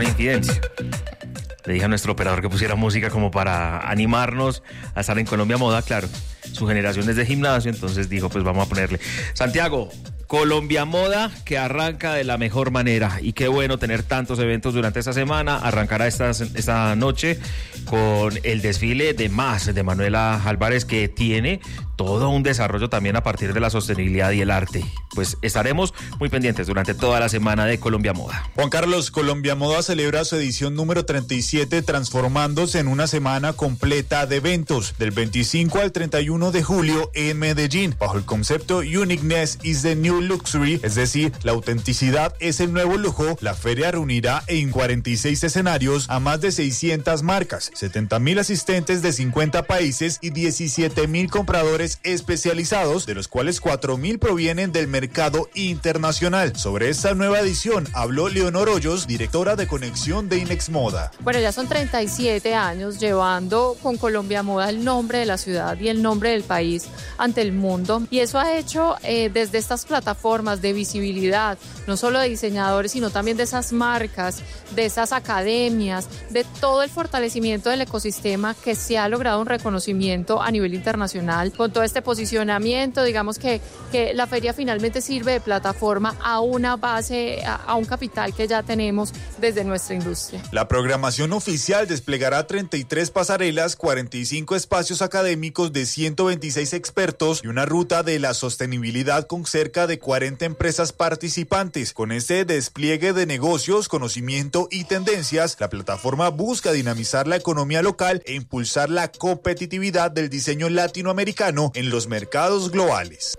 una incidencia. Le dije a nuestro operador que pusiera música como para animarnos a estar en Colombia Moda, claro. Su generación es de gimnasio, entonces dijo, pues vamos a ponerle. Santiago, Colombia Moda que arranca de la mejor manera y qué bueno tener tantos eventos durante esta semana. Arrancará esta noche con el desfile de Manuela Álvarez, que tiene todo un desarrollo también a partir de la sostenibilidad y el arte. Pues estaremos muy pendientes durante toda la semana de Colombia Moda. Juan Carlos, Colombia Moda celebra su edición número 37, transformándose en una semana completa de eventos, del 25 al 31 de julio en Medellín, bajo el concepto Uniqueness is the New Luxury, es decir, la autenticidad es el nuevo lujo. La feria reunirá en 46 escenarios a más de 600 marcas, 70,000 asistentes de 50 países y 17,000 compradores especializados, de los cuales 4,000 provienen del mercado internacional. Sobre esta nueva edición habló Leonor Hoyos, directora de conexión de Inex Moda. Bueno, ya son 37 años llevando con Colombia Moda el nombre de la ciudad y el nombre del país ante el mundo, y eso ha hecho desde estas plataformas de visibilidad, no solo de diseñadores, sino también de esas marcas, de esas academias, de todo el fortalecimiento del ecosistema, que se ha logrado un reconocimiento a nivel internacional. Con todo este posicionamiento, digamos que la feria finalmente sirve de plataforma a una base, a un capital que ya tenemos desde nuestra industria. La programación oficial desplegará 33 pasarelas, 45 espacios académicos de 126 expertos y una ruta de la sostenibilidad con cerca de 40 empresas participantes. Con este despliegue de negocios, conocimiento y tendencias, la plataforma busca dinamizar la economía local e impulsar la competitividad del diseño latinoamericano en los mercados globales.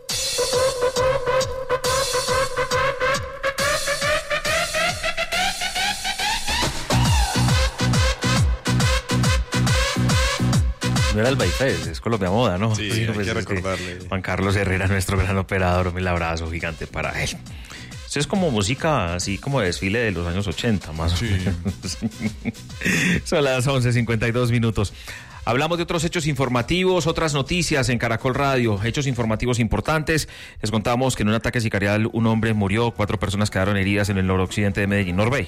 No era el Baifes, es Colombia Moda, ¿no? Sí, hay que recordarle. Juan Carlos Herrera, nuestro gran operador, un abrazo gigante para él. Esto es como música, así como de desfile de los años 80, más o menos. Son las 11:52. Hablamos de otros hechos informativos, otras noticias en Caracol Radio, hechos informativos importantes. Les contamos que en un ataque sicarial un hombre murió, 4 personas quedaron heridas en el noroccidente de Medellín. Norbey.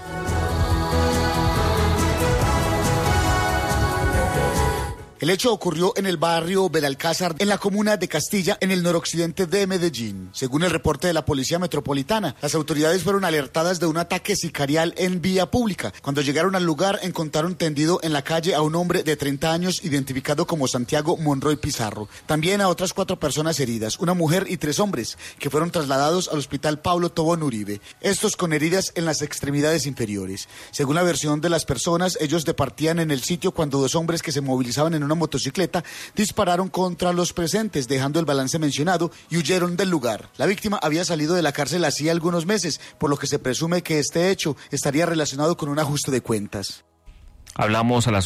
El hecho ocurrió en el barrio Belalcázar, en la comuna de Castilla, en el noroccidente de Medellín. Según el reporte de la Policía Metropolitana, las autoridades fueron alertadas de un ataque sicarial en vía pública. Cuando llegaron al lugar, encontraron tendido en la calle a un hombre de 30 años, identificado como Santiago Monroy Pizarro. También a otras 4 personas heridas, una mujer y 3 hombres, que fueron trasladados al hospital Pablo Tobón Uribe, estos con heridas en las extremidades inferiores. Según la versión de las personas, ellos departían en el sitio cuando 2 hombres que se movilizaban en una motocicleta dispararon contra los presentes, dejando el balance mencionado, y huyeron del lugar. La víctima había salido de la cárcel hacía algunos meses, por lo que se presume que este hecho estaría relacionado con un ajuste de cuentas. Hablamos a las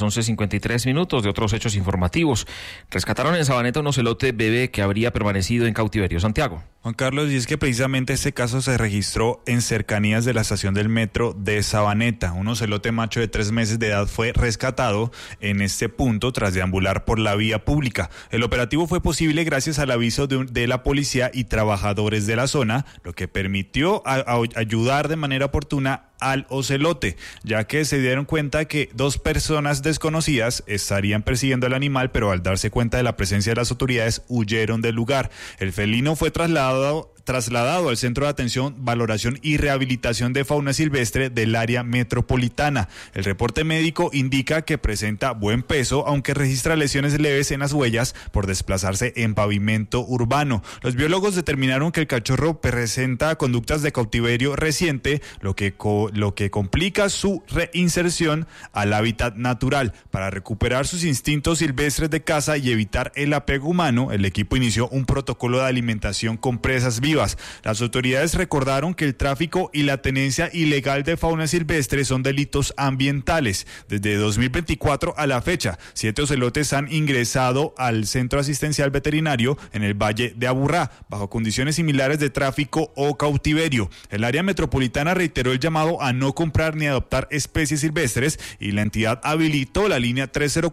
11:53 de otros hechos informativos. Rescataron en Sabaneta un ocelote bebé que habría permanecido en cautiverio. Santiago. Juan Carlos, y es que precisamente este caso se registró en cercanías de la estación del metro de Sabaneta. Un ocelote macho de 3 meses de edad fue rescatado en este punto tras deambular por la vía pública. El operativo fue posible gracias al aviso de la policía y trabajadores de la zona, lo que permitió ayudar de manera oportuna al ocelote, ya que se dieron cuenta que 2 personas desconocidas estarían persiguiendo al animal, pero al darse cuenta de la presencia de las autoridades huyeron del lugar. El felino fue trasladado al Centro de Atención, Valoración y Rehabilitación de Fauna Silvestre del área metropolitana. El reporte médico indica que presenta buen peso, aunque registra lesiones leves en las huellas por desplazarse en pavimento urbano. Los biólogos determinaron que el cachorro presenta conductas de cautiverio reciente, lo que complica su reinserción al hábitat natural. Para recuperar sus instintos silvestres de caza y evitar el apego humano, el equipo inició un protocolo de alimentación con presas vivas. Las autoridades recordaron que el tráfico y la tenencia ilegal de fauna silvestre son delitos ambientales. Desde 2024 a la fecha, 7 ocelotes han ingresado al centro asistencial veterinario en el Valle de Aburrá, bajo condiciones similares de tráfico o cautiverio. El área metropolitana reiteró el llamado a no comprar ni adoptar especies silvestres, y la entidad habilitó la línea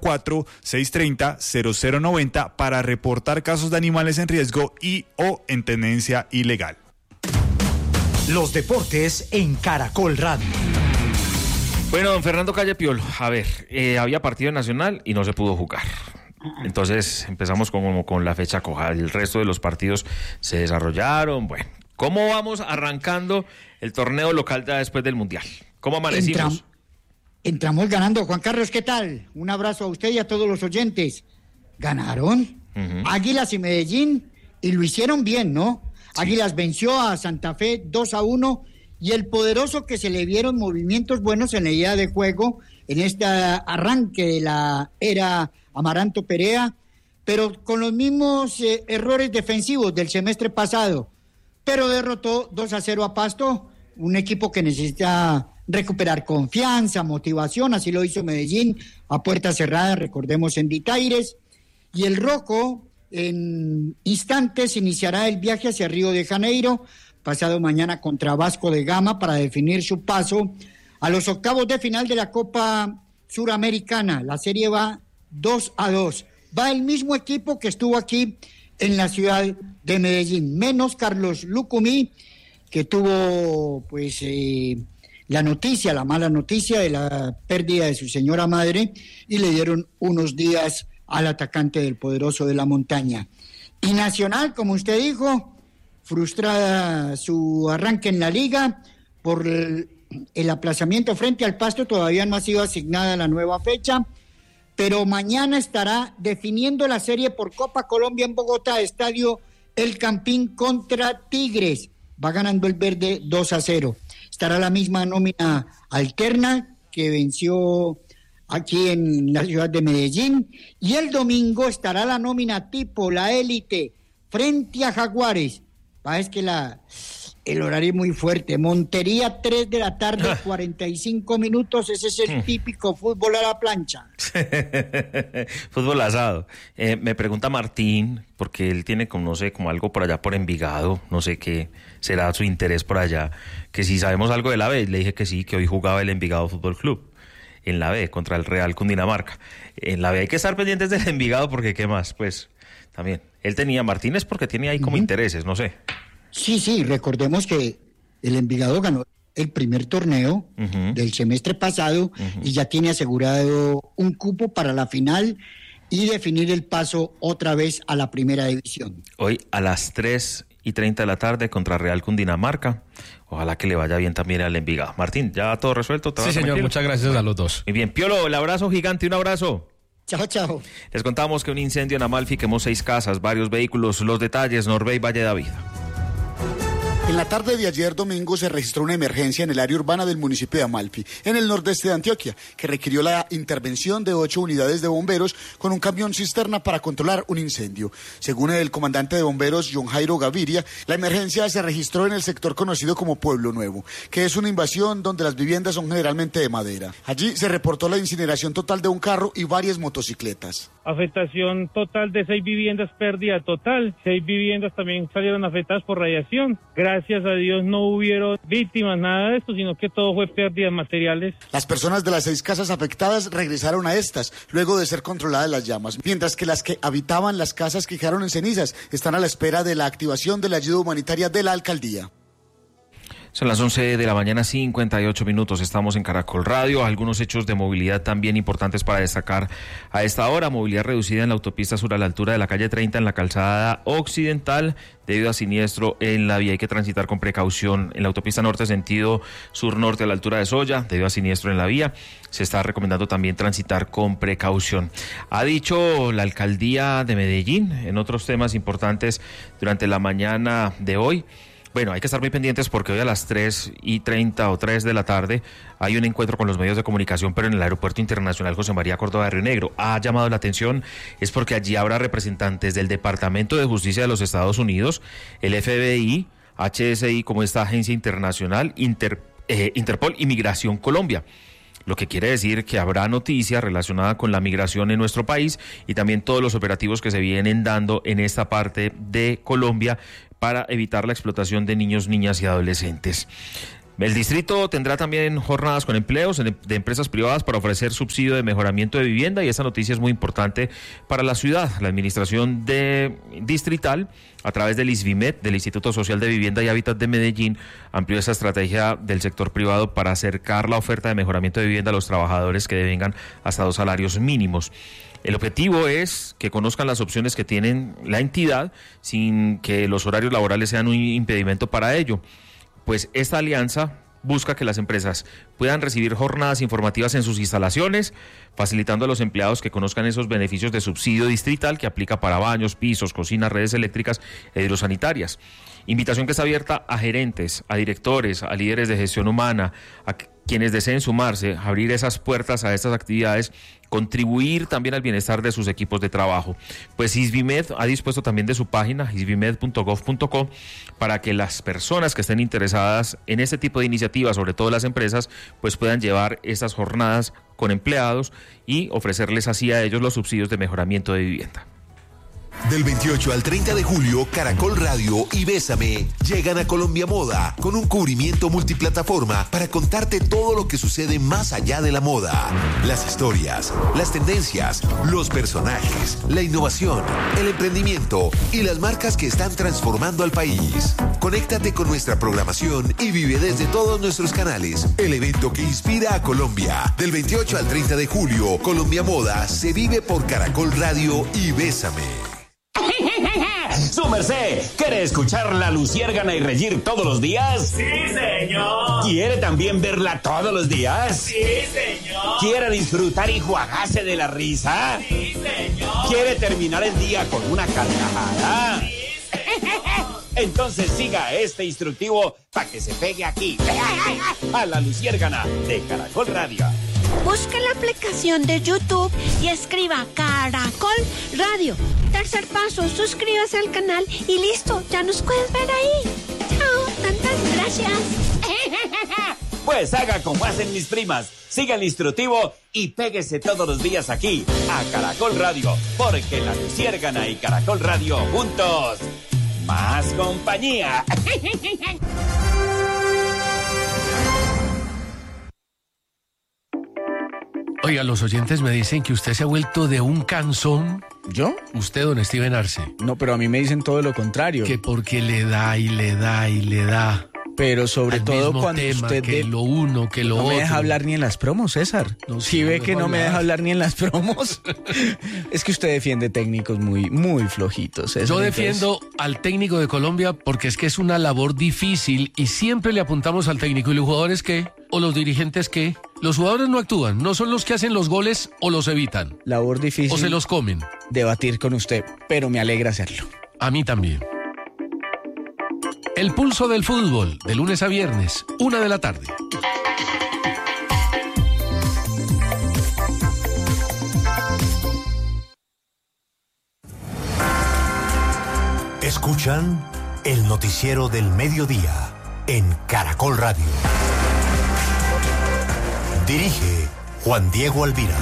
304-630-0090 para reportar casos de animales en riesgo y o en tenencia ilegal. Los deportes en Caracol Radio. Bueno, don Fernando Calle Piolo, a ver, había partido nacional y no se pudo jugar. Entonces empezamos con la fecha coja. El resto de los partidos se desarrollaron. Bueno, ¿cómo vamos arrancando el torneo local ya después del Mundial? ¿Cómo amanecimos? Entramos ganando. Juan Carlos, ¿qué tal? Un abrazo a usted y a todos los oyentes. ¿Ganaron? Águilas y Medellín, y lo hicieron bien, ¿no? Sí. Águilas venció a Santa Fe 2-1, y el poderoso que se le vieron movimientos buenos en la idea de juego en este arranque de la era Amaranto Perea, pero con los mismos errores defensivos del semestre pasado, pero derrotó 2-0 a Pasto, un equipo que necesita recuperar confianza, motivación, así lo hizo Medellín a puerta cerrada, recordemos, en Ditaires, y el Roco en instantes iniciará el viaje hacia Río de Janeiro, pasado mañana contra Vasco de Gama, para definir su paso a los octavos de final de la Copa Suramericana. La serie va 2-2. Va el mismo equipo que estuvo aquí en la ciudad de Medellín, menos Carlos Lucumí, que tuvo pues la mala noticia de la pérdida de su señora madre, y le dieron unos días al atacante del poderoso de la montaña. Y Nacional, como usted dijo, frustrada su arranque en la liga por el aplazamiento frente al Pasto, todavía no ha sido asignada la nueva fecha, pero mañana estará definiendo la serie por Copa Colombia en Bogotá, estadio El Campín contra Tigres. Va ganando el verde 2-0. Estará la misma nómina alterna que venció aquí en la ciudad de Medellín, y el domingo estará la nómina tipo, la élite, frente a Jaguares. Es que el horario es muy fuerte. Montería, 3 de la tarde, 45 minutos. Ese es el típico fútbol a la plancha. Fútbol asado. Me pregunta Martín, porque él tiene como, no sé, como algo por allá por Envigado, no sé qué será su interés por allá, que si sabemos algo de la B. Le dije que sí, que hoy jugaba el Envigado Fútbol Club en la B contra el Real Cundinamarca. En la B hay que estar pendientes del Envigado, porque qué más, pues también. Él tenía, Martínez, porque tiene ahí como intereses, no sé. Sí, recordemos que el Envigado ganó el primer torneo del semestre pasado y ya tiene asegurado un cupo para la final y definir el paso otra vez a la primera división. Hoy a las 3:30 de la tarde contra Real Cundinamarca. Ojalá que le vaya bien también al Envigado. Martín, ¿ya todo resuelto? Sí, señor, muchas gracias a los dos. Muy bien, Piolo, el abrazo gigante, un abrazo. Chao. Les contamos que un incendio en Amalfi quemó 6 casas, varios vehículos. Los detalles, Norbey Valle David. En la tarde de ayer domingo se registró una emergencia en el área urbana del municipio de Amalfi, en el nordeste de Antioquia, que requirió la intervención de 8 unidades de bomberos con un camión cisterna para controlar un incendio. Según el comandante de bomberos, John Jairo Gaviria, la emergencia se registró en el sector conocido como Pueblo Nuevo, que es una invasión donde las viviendas son generalmente de madera. Allí se reportó la incineración total de un carro y varias motocicletas. Afectación total de 6 viviendas, pérdida total. 6 viviendas también salieron afectadas por radiación. Gracias a Dios no hubieron víctimas, nada de esto, sino que todo fue pérdidas materiales. Las personas de las 6 casas afectadas regresaron a estas, luego de ser controladas las llamas, mientras que las que habitaban las casas que quedaron en cenizas están a la espera de la activación de la ayuda humanitaria de la alcaldía. Son las 11 de la mañana, 58 minutos. Estamos en Caracol Radio. Algunos hechos de movilidad también importantes para destacar a esta hora. Movilidad reducida en la autopista sur a la altura de la calle 30 en la calzada occidental debido a siniestro en la vía. Hay que transitar con precaución. En la autopista norte sentido sur-norte a la altura de Soya debido a siniestro en la vía. Se está recomendando también transitar con precaución. Ha dicho la alcaldía de Medellín en otros temas importantes durante la mañana de hoy. Bueno, hay que estar muy pendientes porque hoy a las 3:30 o 3 de la tarde hay un encuentro con los medios de comunicación, pero en el Aeropuerto Internacional José María Córdoba de Río Negro. Ha llamado la atención, es porque allí habrá representantes del Departamento de Justicia de los Estados Unidos, el FBI, HSI como esta agencia internacional, Interpol y Migración Colombia. Lo que quiere decir que habrá noticias relacionadas con la migración en nuestro país y también todos los operativos que se vienen dando en esta parte de Colombia para evitar la explotación de niños, niñas y adolescentes. El distrito tendrá también jornadas con empleos de empresas privadas para ofrecer subsidio de mejoramiento de vivienda, y esa noticia es muy importante para la ciudad. La administración distrital, a través del ISVIMED, del Instituto Social de Vivienda y Hábitat de Medellín, amplió esa estrategia del sector privado para acercar la oferta de mejoramiento de vivienda a los trabajadores que devengan hasta 2 salarios mínimos. El objetivo es que conozcan las opciones que tienen la entidad sin que los horarios laborales sean un impedimento para ello. Pues esta alianza busca que las empresas puedan recibir jornadas informativas en sus instalaciones, facilitando a los empleados que conozcan esos beneficios de subsidio distrital que aplica para baños, pisos, cocinas, redes eléctricas e hidrosanitarias. Invitación que está abierta a gerentes, a directores, a líderes de gestión humana, a quienes deseen sumarse, abrir esas puertas a estas actividades, contribuir también al bienestar de sus equipos de trabajo. Pues ISVIMED ha dispuesto también de su página, isvimed.gov.co, para que las personas que estén interesadas en este tipo de iniciativas, sobre todo las empresas, pues puedan llevar estas jornadas con empleados y ofrecerles así a ellos los subsidios de mejoramiento de vivienda. Del 28 al 30 de julio, Caracol Radio y Bésame llegan a Colombia Moda con un cubrimiento multiplataforma para contarte todo lo que sucede más allá de la moda. Las historias, las tendencias, los personajes, la innovación, el emprendimiento y las marcas que están transformando al país. Conéctate con nuestra programación y vive desde todos nuestros canales el evento que inspira a Colombia. Del 28 al 30 de julio, Colombia Moda se vive por Caracol Radio y Bésame. ¡Su merced! ¿Quiere escuchar La Luciérgana y reír todos los días? ¡Sí, señor! ¿Quiere también verla todos los días? ¡Sí, señor! ¿Quiere disfrutar y juagarse de la risa? ¡Sí, señor! ¿Quiere terminar el día con una carcajada? ¡Sí, señor! Entonces siga este instructivo para que se pegue aquí, a La Luciérgana de Caracol Radio. Busca la aplicación de YouTube y escriba Caracol Radio. Tercer paso, suscríbase al canal y listo, ya nos puedes ver ahí. Chao, tantas gracias. Pues haga como hacen mis primas, siga el instructivo y péguese todos los días aquí, a Caracol Radio, porque La Luciérgana y Caracol Radio juntos, más compañía. Oiga, los oyentes me dicen que usted se ha vuelto de un cansón. ¿Yo? Usted, don Steven Arce. No, pero a mí me dicen todo lo contrario. Que porque le da y le da y le da. Pero sobre al todo mismo cuando tema, usted... que lo uno, que lo no otro. No me deja hablar ni en las promos, César. No, si ve que no me deja hablar ni en las promos. Es que usted defiende técnicos muy, muy flojitos, César. Yo defiendo al técnico de Colombia porque es que es una labor difícil y siempre le apuntamos al técnico. ¿Y los jugadores qué? ¿O los dirigentes qué? Los jugadores no actúan, no son los que hacen los goles o los evitan. Labor difícil. O se los comen. Debatir con usted, pero me alegra hacerlo. A mí también. El pulso del fútbol, de lunes a viernes, 1:00 p.m. Escuchan el noticiero del mediodía en Caracol Radio. Dirige Juan Diego Alvira.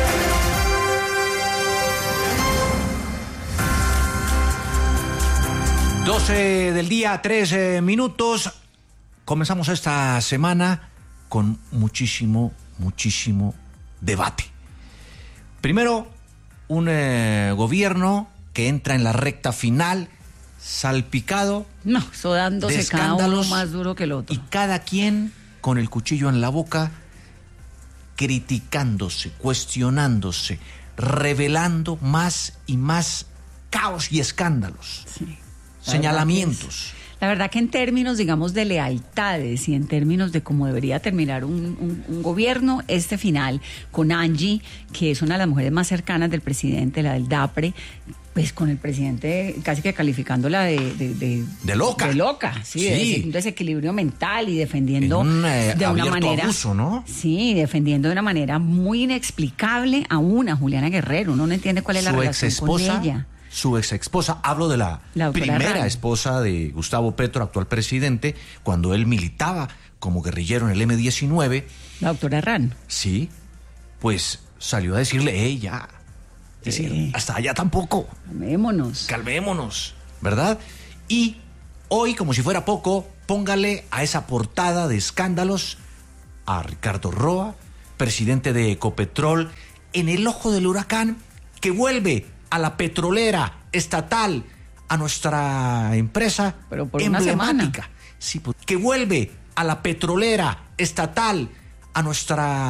12 del día, 3 minutos. Comenzamos esta semana con muchísimo debate. Primero, un gobierno que entra en la recta final, salpicado. No, eso dándose cada uno más duro que el otro. Y cada quien con el cuchillo en la boca, criticándose, cuestionándose, revelando más y más caos y escándalos. Sí. Señalamientos. La verdad que en términos, digamos, de lealtades y en términos de cómo debería terminar un gobierno, este final con Angie, que es una de las mujeres más cercanas del presidente, la del DAPRE, pues con el presidente casi que calificándola de loca. De loca, sí. De un desequilibrio mental y defendiendo de una manera abuso, ¿no? Sí, defendiendo de una manera muy inexplicable a Juliana Guerrero. Uno no entiende cuál es la relación con ella. Su ex esposa, hablo de la primera esposa de Gustavo Petro, actual presidente, cuando él militaba como guerrillero en el M-19. La doctora Herrán. Sí, pues salió a decirle, ya, decir, hasta allá tampoco. Calmémonos. Calmémonos, ¿verdad? Y hoy, como si fuera poco, póngale a esa portada de escándalos a Ricardo Roa, presidente de Ecopetrol, en el ojo del huracán, que vuelve a la petrolera estatal, a nuestra empresa pero por emblemática. Sí, que vuelve a la petrolera estatal, a nuestra